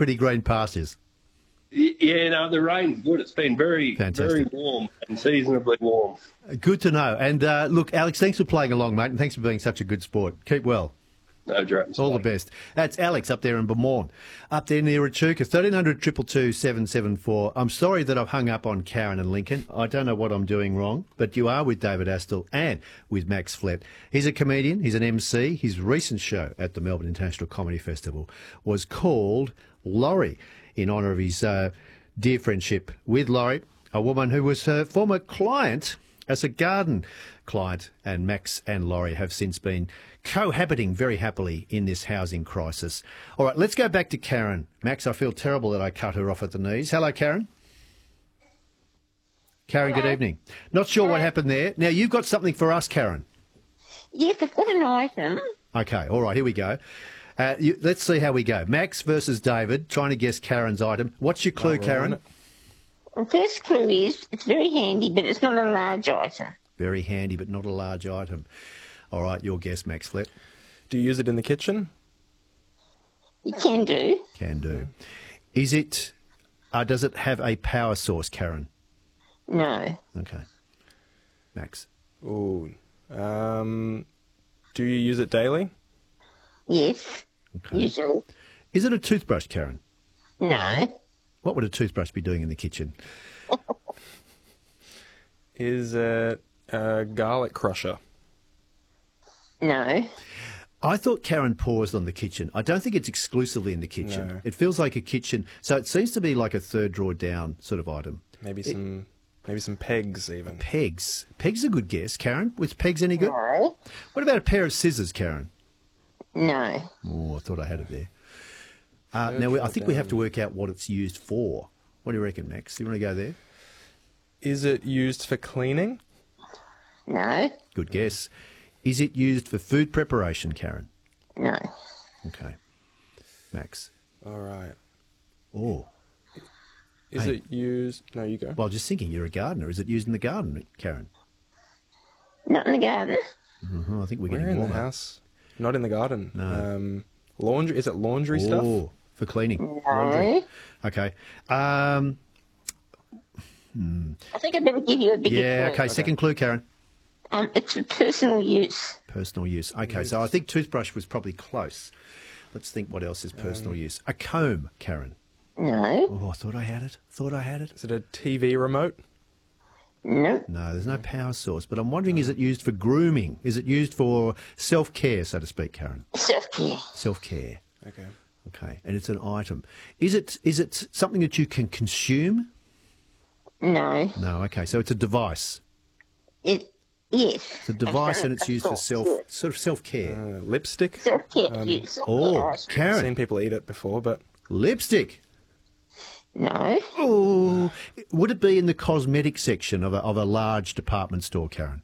pretty green pastures. Yeah, no, the rain's good. It's been very Fantastic. warm and seasonably warm. Good to know. And look, Alex, thanks for playing along, mate, and thanks for being such a good sport. Keep well. No dramas. All the best. That's Alex up there in Beaumont. Up there near Echuca, 1300 222 774. I'm sorry that I've hung up on Karen and Lincoln. I don't know what I'm doing wrong, but you are with David Astle and with Max Flett. He's a comedian. He's an MC. His recent show at the Melbourne International Comedy Festival was called Laurie, in honour of his dear friendship with Laurie, a woman who was her former client as a garden client, and Max and Laurie have since been cohabiting very happily in this housing crisis. All right, let's go back to Karen. Max, I feel terrible that I cut her off at the knees. Hello, Karen. Karen, Hello. good evening. Not sure what happened there. Now, you've got something for us, Karen. Yes, I've got an item. Okay, all right, here we go. Let's see how we go. Max versus David, trying to guess Karen's item. What's your clue, Karen? The first clue is it's very handy, but it's not a large item. Very handy, but not a large item. All right, your guess, Max Flett. Do you use it in the kitchen? You can do. Can do. Is it? Does it have a power source, Karen? No. Okay. Max. Ooh. Do you use it daily? Yes. Okay. Usually. Is it a toothbrush, Karen? No. What would a toothbrush be doing in the kitchen? Is it a garlic crusher? No. I thought Karen paused on the kitchen. I don't think it's exclusively in the kitchen. No. It feels like a kitchen. So it seems to be like a third drawer down sort of item. Maybe some pegs even. Pegs. Pegs are a good guess, Karen. Was pegs any good? No. What about a pair of scissors, Karen? No. Oh, I thought I had it there. Now, I think we have to work out what it's used for. What do you reckon, Max? You want to go there? Is it used for cleaning? No. Good guess. Is it used for food preparation, Karen? No. Okay. Max. All right. Oh. Is Hey. it used... No, you go. Well, just thinking, you're a gardener. Is it used in the garden, Karen? Not in the garden. I think we're We're getting in the warmer. house. Not in the garden. No. Laundry. Is it laundry stuff? Oh, for cleaning. No. Okay. I think I better give you a bigger Yeah, clue. okay. Second clue, Karen. It's for personal use. Personal use. Okay, so I think toothbrush was probably close. Let's think what else is personal use. A comb, Karen. No. Oh, I thought I had it. Is it a TV remote? No. No, there's no power source. But I'm wondering, is it used for grooming? Is it used for self-care, so to speak, Karen? Self-care. Self-care. Okay. Okay, and it's an item. Is it something that you can consume? No. No, okay, so it's a device. Yes. It's a device and it's used for self-care. Lipstick? Self-care use. Oh, I've Karen, seen people eat it before, but... lipstick. No. Oh, would it be in the cosmetic section of a large department store, Karen?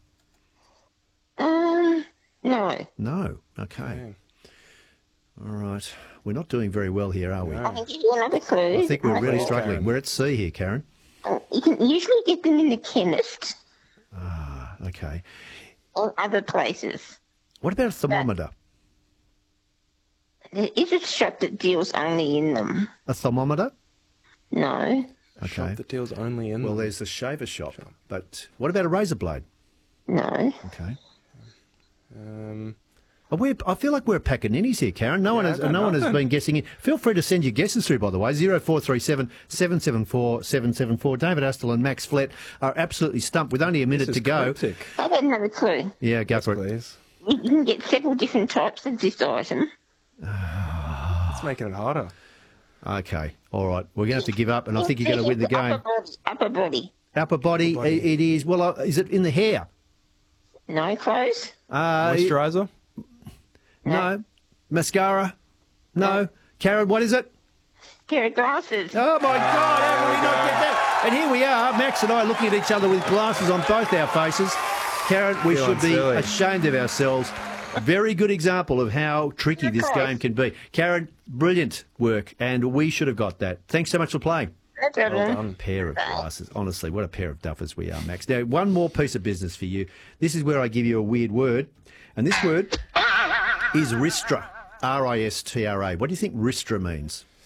No. No. Okay. All right. We're not doing very well here, are we? I can give you another clue. I think we're really Please, struggling. Karen. We're at sea here, Karen. You can usually get them in the chemist Okay. or other places. What about a thermometer? There is a shop that deals only in them. A thermometer? No. Okay. Shop that deals only in... Well, there's the shaver shop. But what about a razor blade? No. Okay. Um, I feel like we're a pack of ninnies here, Karen. No one has been guessing in. Feel free to send your guesses through, by the way. 0437 774 774. David Astle and Max Flett are absolutely stumped with only a minute this to is go. cryptic. How about another clue? Yeah, go for it. Please. You can get several different types of this item. It's making it harder. Okay. All right. We're going to have to give up, and I think you're going to win the game. Upper body. Upper body, it is. Well, is it in the hair? No clothes. Moisturiser? No. Mascara? No. Karen, what is it? Pair of glasses. Oh, my God, how can we not get that? And here we are, Max and I looking at each other with glasses on both our faces. Karen, we Feeling should be silly. ashamed of ourselves. Very good example of how tricky this game can be. Karen, brilliant work, and we should have got that. Thanks so much for playing. No problem. Pair of glasses. Honestly, what a pair of duffers we are, Max. Now, one more piece of business for you. This is where I give you a weird word, and this word is Ristra. R-I-S-T-R-A. What do you think Ristra means?